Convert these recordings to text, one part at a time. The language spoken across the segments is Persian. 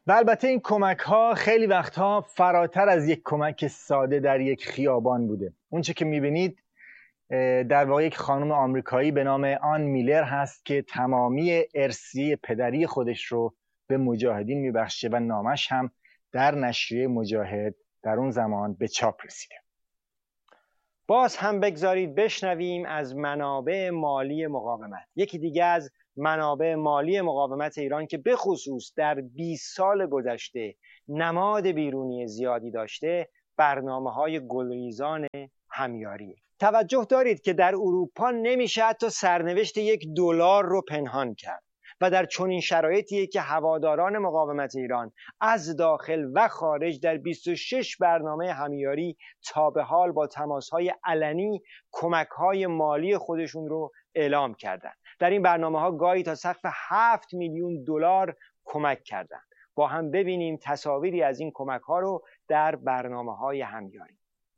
و البته این کمک ها خیلی وقتها فراتر از یک کمک ساده در یک خیابان بوده. اونچه که میبینید در واقع یک خانم آمریکایی به نام آن میلر هست که تمامی ارثیه پدری خودش رو به مجاهدین میبخشه و نامش هم در نشریه مجاهد در اون زمان به چاپ رسیده. باز هم بگذارید بشنویم از منابع مالی مقاومت. یکی دیگه از منابع مالی مقاومت ایران که به خصوص در 20 سال گذشته نماد بیرونی زیادی داشته، برنامه‌های گلریزان همیاریه. توجه دارید که در اروپا نمیشه حتی سرنوشت $1 رو پنهان کرد و در چنین شرایطیه که هواداران مقاومت ایران از داخل و خارج در 26 برنامه همیاری تا به حال با تماس‌های علنی کمک‌های مالی خودشون رو اعلام کردند. در این برنامه‌ها گاهی تا سقف $7 میلیون کمک کردند. با هم ببینیم تصاویری از این کمک‌ها رو در برنامه‌های همیاری.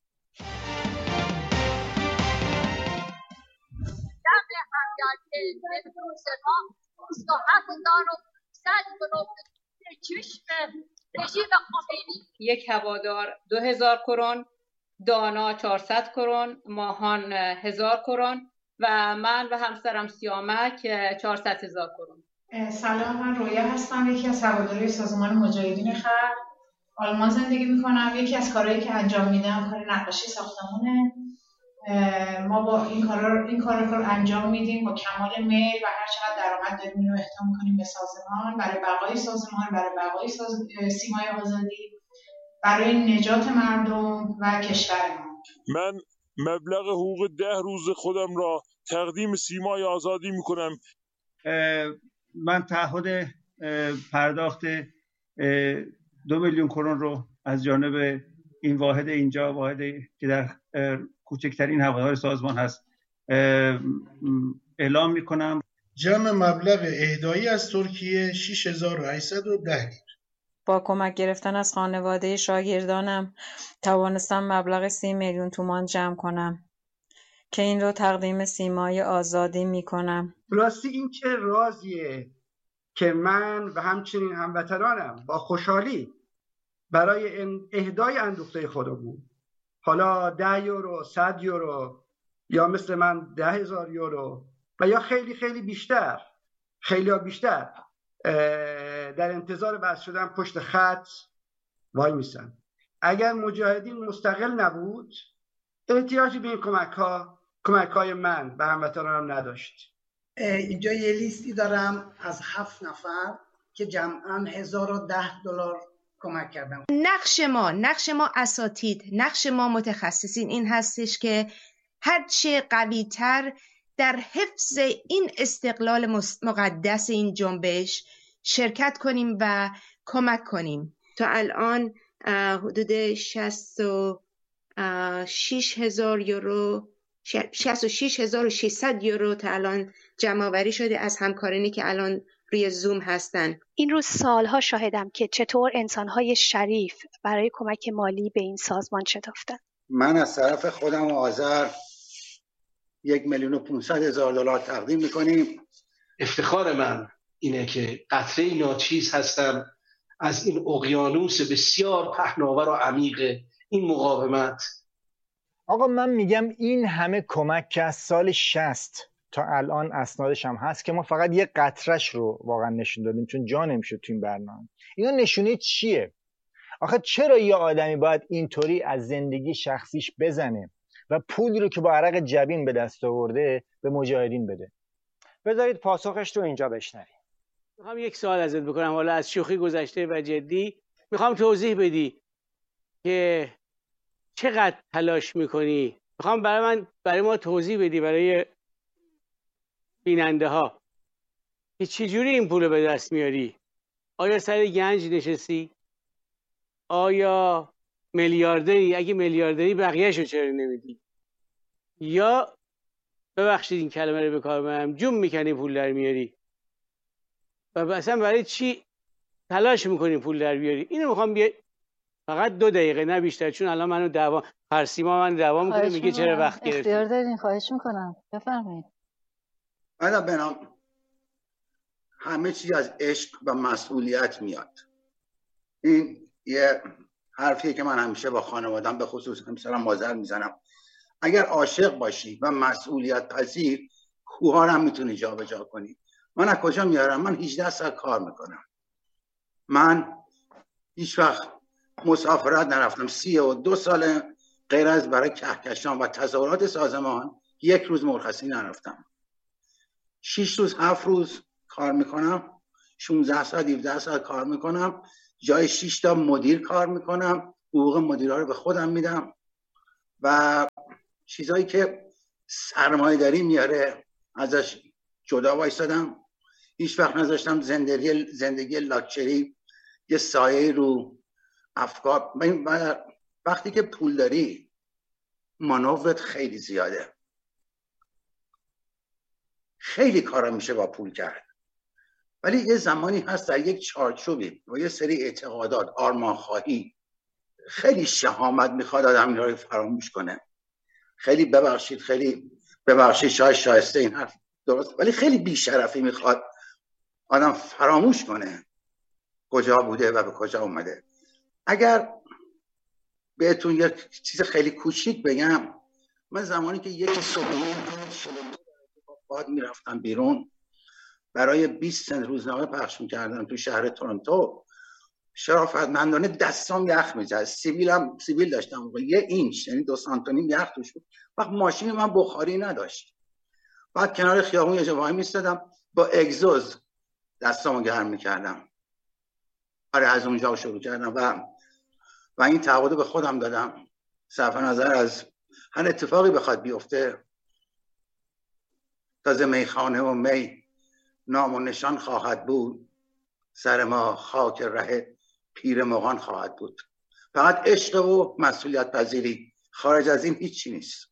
یک هوادار 2000 کرون، دانا 400 کرون، ماهان 1000 کرون و من و همسرم سیامک 400,000 کرون. سلام، من رویا هستم، یکی از هواداری سازمان مجاهدین خلق. آلمان زندگی میکنم. یکی از کارهایی که انجام میدم کار نقاشی ساختمونه. ما با این کار رو انجام میدیم با کمال میل و هر چقدر درآمد داریم اینو اهدا میکنیم به سازمان، برای بقای سازمان، برای بقای سیمای آزادی، برای نجات مردم و کشورمان. من مبلغ حقوق 10 روز خودم را تقدیم سیمای آزادی میکنم. من تعهد پرداخت 2 میلیون کرون رو از جانب این واحد اینجا، واحدی که در کوچکترین هوادار سازمان هست، اعلام میکنم. جمع مبلغ اهدایی از ترکیه 6810 لیره. با کمک گرفتن از خانواده شاگردانم توانستم مبلغ 30 میلیون تومان جمع کنم که این رو تقدیم سیمای آزادی میکنم. راستی این چه رازیه که من و همچنین هموطنانم با خوشحالی برای اهدای اندوخته خودمون، حالا 10 یورو، 100 یورو یا مثل من 10,000 یورو و یا خیلی خیلی بیشتر، خیلی ها بیشتر، در انتظار وصل شدن پشت خط وای میسن. اگر مجاهدین مستقل نبود احتیاجی به این کمک های من به هموطنانم نداشت. اینجا یه لیستی دارم از 7 نفر که جمعاً $1010 کمک کردم. نقش ما اساتید، نقش ما متخصصین این هستش که هرچه قوی‌تر در حفظ این استقلال مقدس این جنبش شرکت کنیم و کمک کنیم. تا الان حدود 66,600 یورو تا الان جمع آوری شده از همکارانی که الان روی زوم هستن. این روز سالها شاهدم که چطور انسانهای شریف برای کمک مالی به این سازمان شتافتن. من از طرف خودم و آذر $1,500,000 تقدیم میکنیم. افتخار من اینه که قطره ناچیز هستم از این اقیانوس بسیار پهناور و عمیق این مقاومت. آقا من میگم این همه کمک که از سال 60 تا الان اسنادش هم هست که ما فقط یه قطرش رو واقعا نشون دادیم چون جا نمیشد تو این برنامه. اینا نشونه چیه؟ آخه چرا یه آدمی باید اینطوری از زندگی شخصیش بزنه و پولی رو که با عرق جبین به دست آورده به مجاهدین بده؟ بذارید پاسخش رو اینجا بشنویم. میخوام یک سوال ازت بکنم، حالا از شوخی گذشته و جدی. میخوام توضیح بدی که چقدر تلاش میکنی. میخوام برای ما توضیح بدی، برای بیننده ها، که چجوری این پول رو به دست میاری. آیا سر گنج نشستی؟ آیا میلیاردری؟ اگه میلیاردری بقیه‌شو چرا نمیدی؟ یا ببخشید این کلمه رو به کار برم، جون میکنی پول در میاری؟ و اصلا برای چی تلاش میکنی پول در بیاری؟ اینو میخوام فقط 2 دقیقه نه بیشتر، چون الان منو پرسیما من دعوا میکنه، میگه چرا وقت گرفتی. اختیار دارین، خواهش میکنم بفرمایید. حالا بنام همه چیز از عشق و مسئولیت میاد. این یه حرفیه که من همیشه با خانوادم به خصوص همسرم مادر میزنم. اگر عاشق باشی و مسئولیت پذیر، کوها رو هم میتونی جا به جا کنی. من از کجا میارم؟ من 18 سال کار میکنم. من هیچ وقت مسافرت نرفتم. 32 سال غیر از برای کهکشان و تظاهرات سازمان یک روز مرخصی نرفتم. 6 روز 7 روز کار میکنم، 16 ساعت 17 ساعت کار میکنم، جای 6 تا مدیر کار میکنم، حقوق مدیرها رو به خودم میدم و چیزایی که سرمایه داری میاره ازش جدا وایسادم. هیچ وقت نذاشتم زندگی لاکچری یه سایه رو افکار. وقتی که پول داری مانورت خیلی زیاده، خیلی کارا میشه با پول کرد، ولی یه زمانی هست در یک چارچوبی و یه سری اعتقادات، آرمانخواهی، خیلی شهامت میخواد آدم اینا رو فراموش کنه. خیلی ببخشید شاید شایسته این حرف درست، ولی خیلی بیشرفی میخواد آدم فراموش کنه کجا بوده و به کجا اومده. اگر بهتون یک چیز خیلی کوچیک بگم، من زمانی که یک صبح میرفتم بیرون برای 20 سنت روزنامه پخش میکردم تو شهر تورنتو، شرافتمندانه دستام یخ میزد. سیبیل داشتم 1 اینچ، یعنی 2 سانتی یخ توش بود. وقت ماشین من بخاری نداشت، بعد کنار خیابون یه جا وای میستادم با اگزوز دستامو گرم میکردم. آره از اونجا شروع کردم و این تعهد به خودم دادم صرف نظر از هر اتفاقی بخواد بیفته، تازه میخانه و می نام و نشان خواهد بود، سر ما خاک ره پیر مغان خواهد بود. فقط عشق و مسئولیت پذیری، خارج از این هیچی نیست.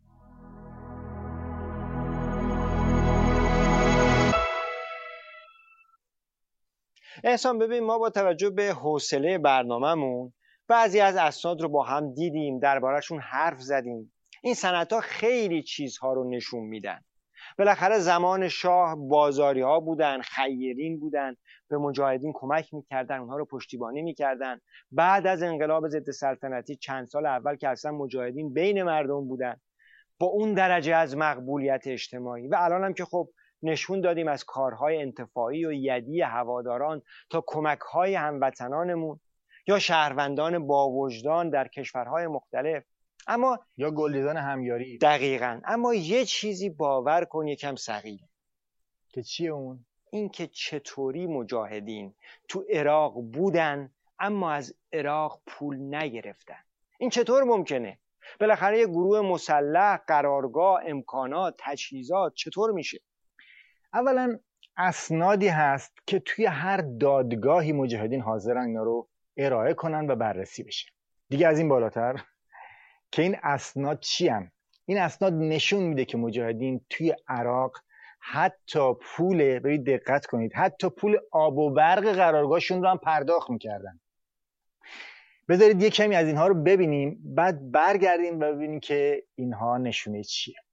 احسان ببین، ما با توجه به حوصله برنامه‌مون بعضی از اسناد رو با هم دیدیم، درباره‌شون حرف زدیم. این سندها خیلی چیزها رو نشون میدن. بالاخره زمان شاه بازاری ها بودن، خیرین بودن، به مجاهدین کمک میکردن، اونها رو پشتیبانی میکردن. بعد از انقلاب ضد سلطنتی چند سال اول که اصلا مجاهدین بین مردم بودن با اون درجه از مقبولیت اجتماعی، و الان هم که خب نشون دادیم از کارهای انتفاعی و یدی هواداران تا کمکهای هموطنانمون یا شهروندان با وجدان در کشورهای مختلف، اما یا گلدیدان همیاری. دقیقاً. اما یه چیزی باور کن یکم ثقیل، که چیه اون؟ این که چطوری مجاهدین تو عراق بودن اما از عراق پول نگرفتن. این چطور ممکنه؟ بالاخره یه گروه مسلح، قرارگاه، امکانات، تجهیزات، چطور میشه؟ اولا اسنادی هست که توی هر دادگاهی مجاهدین حاضرن اینا رو ارائه کنن و بررسی بشه. دیگه از این بالاتر که این اسناد چی هم؟ این اسناد نشون میده که مجاهدین توی عراق حتی پول، برید دقت کنید، حتی پول آب و برق قرارگاهشون رو هم پرداخت میکردن. بذارید یه کمی از اینها رو ببینیم، بعد برگردیم و ببینیم که اینها نشونه چیه.